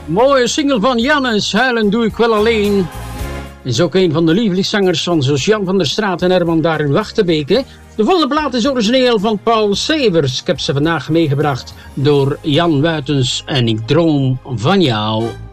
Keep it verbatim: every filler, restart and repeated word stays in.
Mooie single van Jannes, Huilen doe ik wel alleen. Is ook een van de lievelingszangers van zoals Jan van der Straat en Herman Darin Wachtebeke. De volgende plaat is origineel van Paul Severs. Ik heb ze vandaag meegebracht door Jan Wuitens en ik droom van jou.